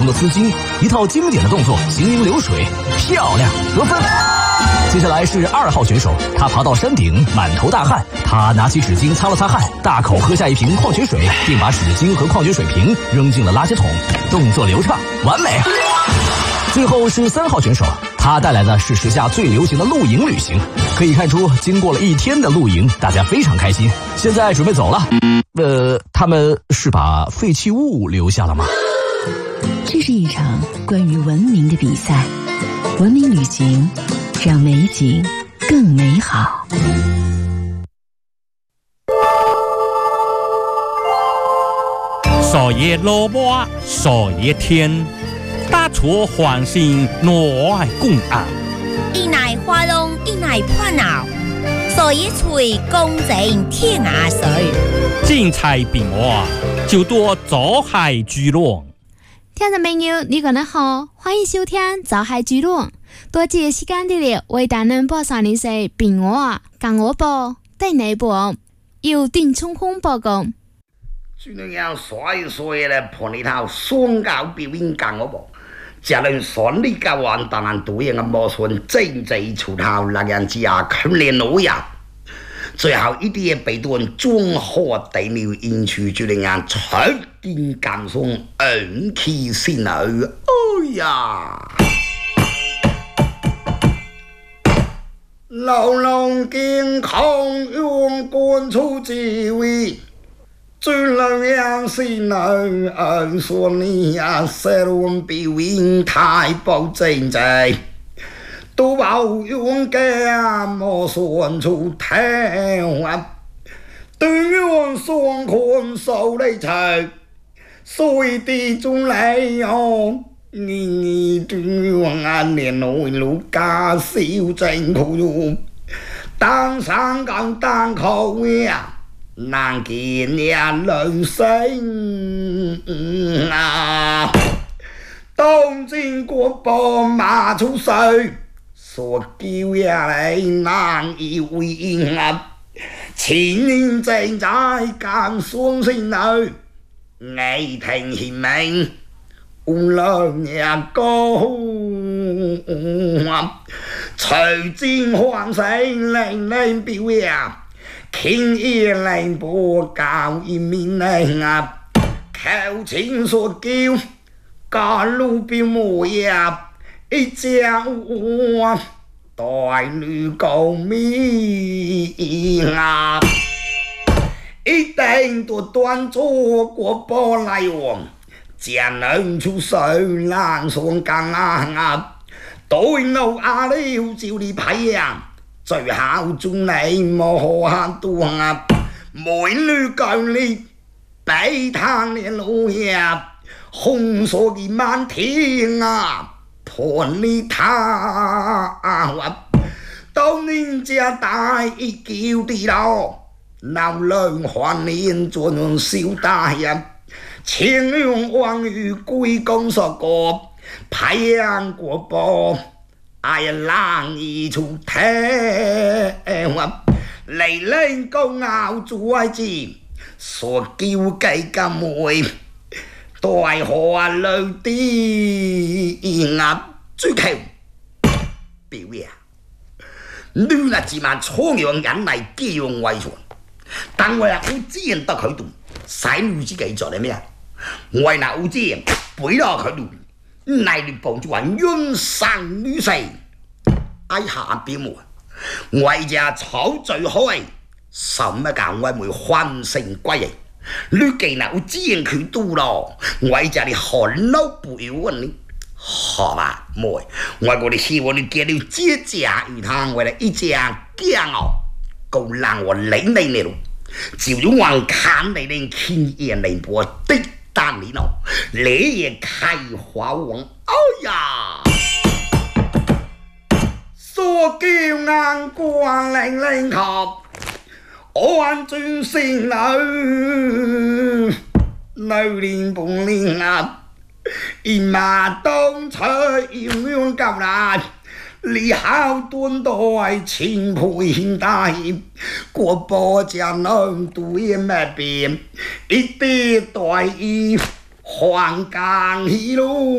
的丝巾，一套经典的动作，行云流水，漂亮，得分。接下来是2号选手，他爬到山顶，满头大汗，他拿起纸巾擦了擦汗，大口喝下一瓶矿泉水，并把纸巾和矿泉水瓶扔进了垃圾桶，动作流畅，完美。最后是3号选手，他带来的是时下最流行的露营旅行，可以看出经过了1天的露营，大家非常开心，现在准备走了。他们是把废弃物留下了吗？ 这是一场关于文明的比赛，文明旅行让美景更美好。 少爷萝卜少爷天，大厨欢欣挪爱共啊， 一奶花龙一奶破脑，少爷吹公正天涯水， 精彩变化就多早海聚落。 听众朋友，你们好，欢迎收听早海聚落。多谢时间的为大家播送的是平话讲我播对内播，由丁冲锋报告。 就那样所以咧，判你头双教表演讲我播，只能顺利教完，当然对应嘅魔算真正出头，那样子啊，训练老呀。最後呢啲嘢被到人綜合地了演出，就令人出見感送硬氣先啊！哎呀，流浪健康用貫出智慧，盡量讓先啊！說你啊，社會表演太保證制。都冇用嘅莫算出聽啊，對我雙看手嚟齊，所以啲種嚟哦，你對我眼連內路加少正苦用，單生咁單口呀，難見呀女性啊，當戰國寶馬出世。所叫呀你難以回應啊！前年正在間雙先女，你聽顯明，無論也高啊！隨戰歡聲令令表呀，傾夜令波教一面令啊！求情所叫，趕路表妹呀！一家我代女cầu mi啊，一定都端坐過波來往，只能出手冷爽更啊！對路阿了照你排呀，最後中你莫下多啊！每女夠你背tan連路呀，紅鎖嘅滿天啊！判你他當年家大一叫地老，鬧兩還年盡小大人，情用往與歸公所過，派人過波，哎呀冷意出聽嚟令高拗住位置，所叫計咁妹。大河流啲鴨追求表演，你那自慢蒼陽人嚟叫為傳，但我又好知得佢度，使女子記作嚟咩啊？我那好知背落佢度，嚟你幫助人冤生女婿，哎下表妹，我家草最開，什麼教我妹歡聲歸型。你既然有知應佢都咯，我就你寒嬲背穩你，好吧妹，我哋希望你叫你姐姐魚湯，我哋一隻驚哦，夠讓我領你咯，就用我看你哋輕言嚟播的單你咯，你也開花王，哎呀，所叫眼光零零合。安轉先女，女年半年啊，而馬當出要樣夠難，你考端代前輩現代，過波只能對咩變，一啲代意還更起路。